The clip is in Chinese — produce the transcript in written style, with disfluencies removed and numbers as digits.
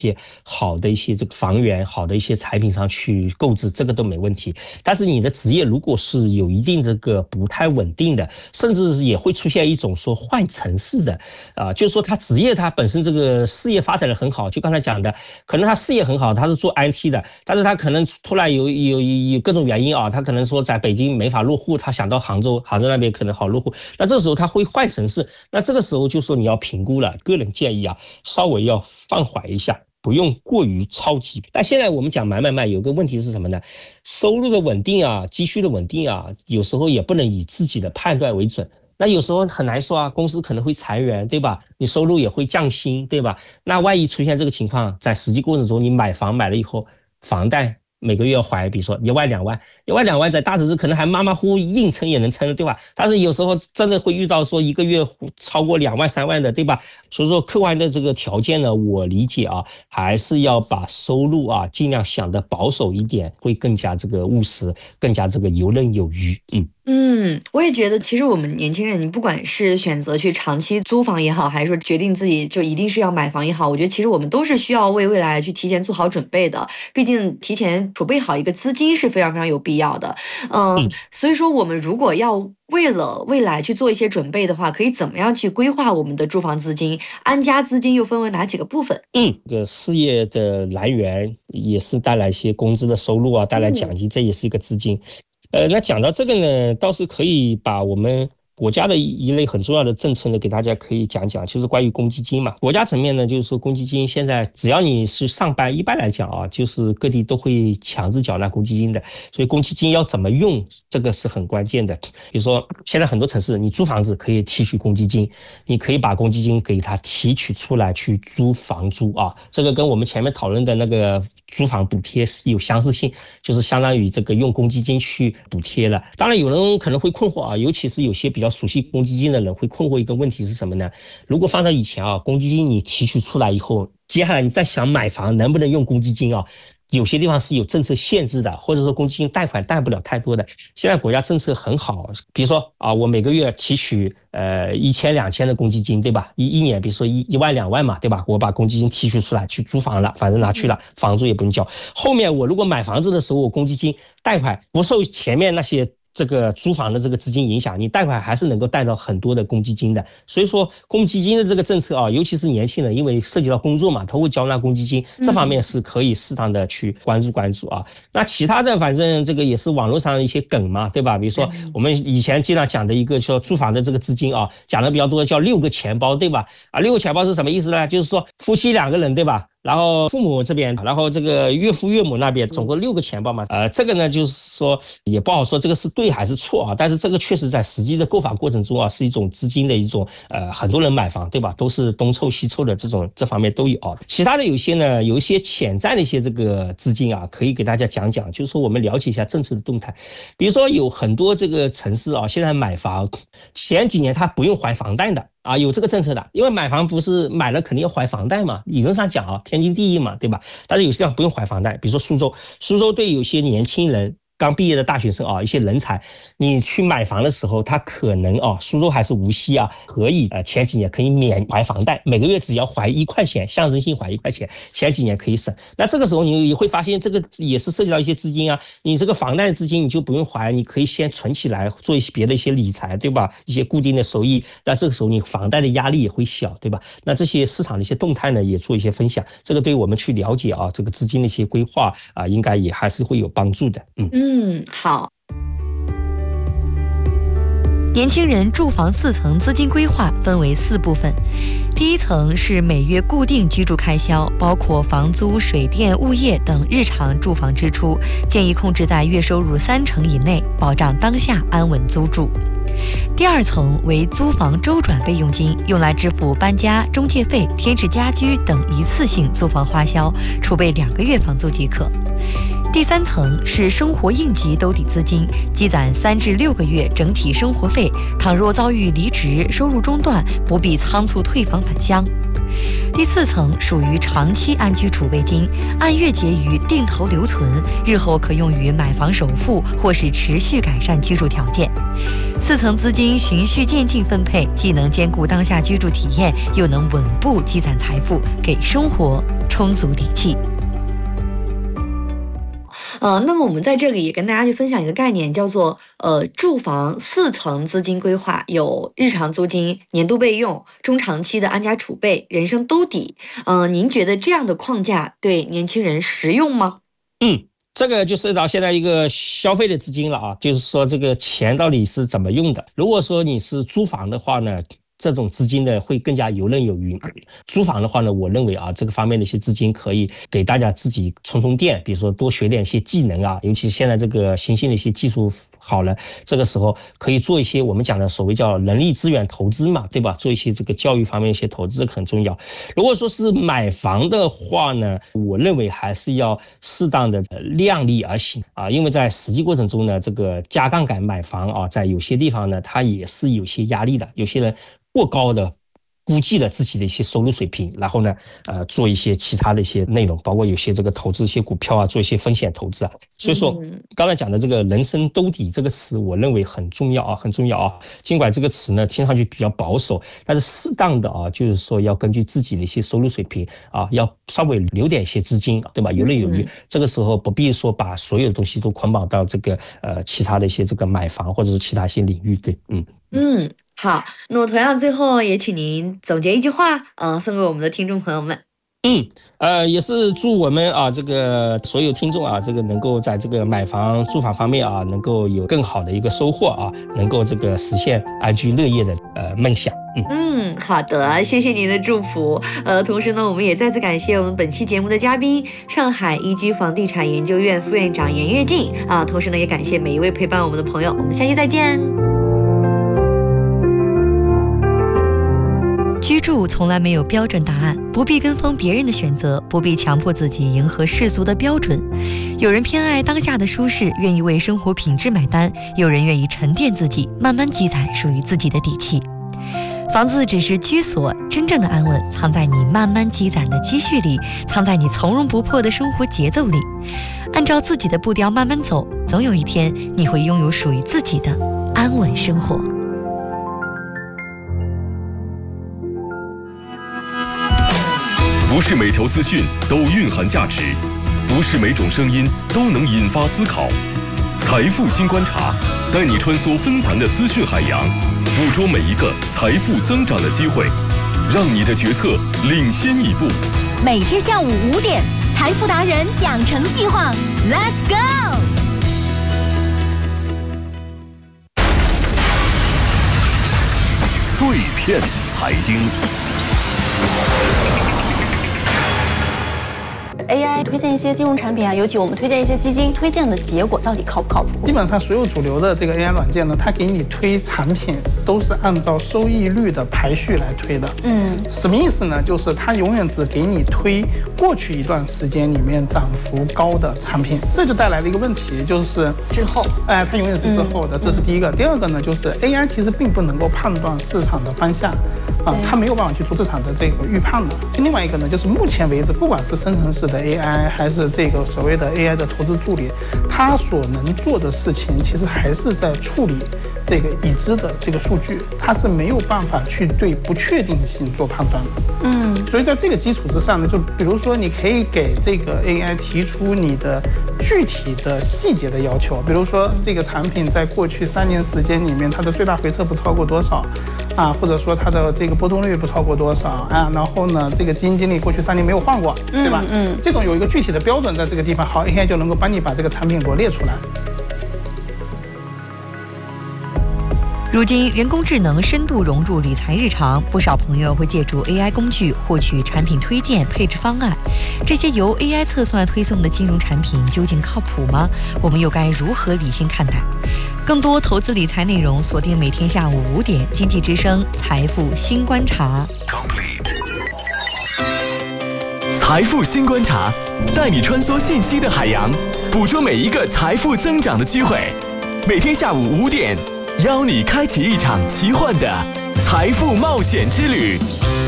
些好的一些这个房源、好的一些产品上去购置，这个都没问题。但是你的职业如果是有一定这个不太稳定的，甚至也会出现一种说换城市的就是说他职业他本身这个事业发展的很好，就刚才讲的，可能他事业很好，他是做 IT 的，但是他可能突然有各种原因他可能说在北京没法落户，他想到杭州那边可能好落户，那这时候他会换城市，那这个时候就说你要评估了，个人建议稍微要放缓一下，不用过于超级。但现在我们讲买卖有个问题是什么呢？收入的稳定积蓄的稳定有时候也不能以自己的判断为准。那有时候很难说公司可能会裁员，对吧？你收入也会降薪，对吧？那万一出现这个情况，在实际过程中你买房买了以后，房贷每个月要还，比如说1万2万，在大城市可能还马马虎虎硬撑也能撑，对吧？但是有时候真的会遇到说一个月超过2万3万的，对吧？所以说客观的这个条件呢，我理解还是要把收入尽量想得保守一点，会更加这个务实，更加这个游刃有余。 我也觉得其实我们年轻人，你不管是选择去长期租房也好，还是说决定自己就一定是要买房也好，我觉得其实我们都是需要为未来去提前做好准备的，毕竟提前储备好一个资金是非常非常有必要的。所以说我们如果要为了未来去做一些准备的话，可以怎么样去规划我们的住房资金？安家资金又分为哪几个部分？ 这个事业的来源也是带来一些工资的收入带来奖金，这也是一个资金。那讲到这个呢，倒是可以把我们国家的一类很重要的政策呢，给大家可以讲讲，就是关于公积金嘛。国家层面呢，就是说公积金现在只要你是上班，一般来讲就是各地都会强制缴纳公积金的，所以公积金要怎么用，这个是很关键的。比如说现在很多城市，你租房子可以提取公积金，你可以把公积金给它提取出来去租房租这个跟我们前面讨论的那个租房补贴是有相似性，就是相当于这个用公积金去补贴了。当然有人可能会困惑尤其是有些比较熟悉公积金的人会困惑一个问题是什么呢？如果放到以前公积金你提取出来以后，接下来你再想买房能不能用公积金有些地方是有政策限制的，或者说公积金贷款贷不了太多的。现在国家政策很好，比如说我每个月提取1000、2000的公积金，对吧？一年比如说1万2万嘛，对吧？我把公积金提取出来去租房了，反正拿去了，房租也不用交。后面我如果买房子的时候，我公积金贷款不受前面那些这个租房的这个资金影响，你贷款还是能够贷到很多的公积金的。所以说公积金的这个政策尤其是年轻人，因为涉及到工作嘛，他会缴纳公积金，这方面是可以适当的去关注那其他的反正这个也是网络上的一些梗嘛，对吧？比如说我们以前经常讲的一个说租房的这个资金讲的比较多，叫6个钱包，对吧？6个钱包是什么意思呢？就是说夫妻2个人，对吧？然后父母这边，然后这个岳父岳母那边，总共6个钱包嘛。这个呢，就是说也不好说这个是对还是错但是这个确实在实际的购房过程中是一种资金的一种很多人买房，对吧？都是东凑西凑的这方面都有其他的有些呢，有一些潜在的一些这个资金可以给大家讲讲，就是说我们了解一下政策的动态。比如说有很多这个城市现在买房前几年它不用还房贷的有这个政策的，因为买房不是买了肯定要还房贷嘛，理论上讲天经地义嘛，对吧？但是有些地方不用还房贷，比如说苏州对有些年轻人刚毕业的大学生一些人才，你去买房的时候，他可能苏州还是无锡可以前几年可以免还房贷，每个月只要还1块钱，象征性还1块钱，前几年可以省。那这个时候你会发现，这个也是涉及到一些资金你这个房贷的资金你就不用还，你可以先存起来做一些别的一些理财，对吧？一些固定的收益，那这个时候你房贷的压力也会小，对吧？那这些市场的一些动态呢，也做一些分享，这个对我们去了解这个资金的一些规划应该也还是会有帮助的。 好。年轻人住房4层资金规划分为4部分。第一层是每月固定居住开销，包括房租、水电、物业等日常住房支出，建议控制在月收入30%以内，保障当下安稳租住。第二层为租房周转备用金，用来支付搬家、中介费、添置家居等一次性租房花销，储备2个月房租即可。 第3层是生活应急兜底资金，积攒3至6个月整体生活费，倘若遭遇离职、收入中断，不必仓促退房返乡。第4层属于长期安居储备金，按月结余定投留存，日后可用于买房首付或是持续改善居住条件。4层资金循序渐进分配，既能兼顾当下居住体验，又能稳步积攒财富，给生活充足底气。 那么我们在这里也跟大家去分享一个概念，叫做住房4层资金规划，有日常租金、年度备用、中长期的安家储备、人生兜底。您觉得这样的框架对年轻人实用吗？ 这个就涉及到现在一个消费的资金了啊，就是说这个钱到底是怎么用的。如果说你是租房的话呢，这种资金呢会更加游刃有余。租房的话呢，我认为啊，这个方面的一些资金可以给大家自己充电，比如说多学点一些技能啊，尤其现在这个新兴的一些技术好了，这个时候可以做一些我们讲的所谓叫人力资源投资嘛，对吧？做一些这个教育方面一些投资，这个很重要。如果说是买房的话呢，我认为还是要适当的量力而行啊，因为在实际过程中呢，这个加杠杆买房啊，在有些地方呢，它也是有些压力的，有些人过高的估计了自己的一些收入水平，然后呢，做一些其他的一些内容，包括有些这个投资一些股票啊，做一些风险投资啊。所以说，刚才讲的这个人生兜底这个词，我认为很重要啊，很重要啊。尽管这个词呢听上去比较保守，但是适当的啊，就是说要根据自己的一些收入水平啊，要稍微留点一些资金，对吧？游刃有余。这个时候不必说把所有的东西都捆绑到这个其他的一些这个买房或者是其他一些领域，对， 好，那么同样最后也请您总结一句话，送给我们的听众朋友们。 也是祝我们啊这个所有听众啊，这个能够在这个买房住房方面啊，能够有更好的一个收获啊，能够这个实现安居乐业的梦想。 好的，谢谢您的祝福。同时呢，我们也再次感谢我们本期节目的嘉宾，上海一居房地产研究院副院长严跃进啊。同时呢，也感谢每一位陪伴我们的朋友，我们下期再见。 居住从来没有标准答案，不必跟风别人的选择，不必强迫自己迎合世俗的标准。有人偏爱当下的舒适，愿意为生活品质买单；有人愿意沉淀自己，慢慢积攒属于自己的底气。房子只是居所，真正的安稳藏在你慢慢积攒的积蓄里，藏在你从容不迫的生活节奏里。按照自己的步调慢慢走，总有一天你会拥有属于自己的安稳生活。 不是每条资讯都蕴含价值，不是每种声音都能引发思考。财富新观察，带你穿梭纷繁的资讯海洋，捕捉每一个财富增长的机会，让你的决策领先一步。 每天下午5点，财富达人养成计划 ，Let's go！ 碎片财经。 AI 推荐一些金融产品啊，尤其我们推荐一些基金，推荐的结果到底靠不靠谱？ 基本上所有主流的这个 AI 软件呢，它给你推产品都是按照收益率的排序来推的。什么意思呢？就是它永远只给你推过去一段时间里面涨幅高的产品，这就带来了一个问题，就是滞后。 它永远是滞后的，这是第一个。第二个呢，就是 AI 其实并不能够判断市场的方向。它没有办法去做市场的这个预判的。另外一个呢，就是目前为止，不管是生成式的 AI 还是这个所谓的 AI 的投资助理，它所能做的事情其实还是在处理这个已知的这个数据，它是没有办法去对不确定性做判断的。所以在这个基础之上呢，就比如说你可以给这个 AI 提出你的具体的细节的要求，比如说这个产品在过去3年时间里面，它的最大回撤不超过多少啊，或者说它的这个波动率不超过多少啊，然后呢，这个基金经理过去3年没有换过，对吧？这种有一个具体的标准在这个地方，好 ，AI 就能够帮你把这个产品罗列出来。 如今，人工智能深度融入理财日常，不少朋友会借助 AI 工具获取产品推荐、配置方案。这些由 AI 测算推送的金融产品究竟靠谱吗？我们又该如何理性看待？更多投资理财内容，锁定每天下午5点，经济之声财富新观察。 财富新观察，带你穿梭信息的海洋，捕捉每一个财富增长的机会。每天下午5点，邀你开启一场奇幻的财富冒险之旅。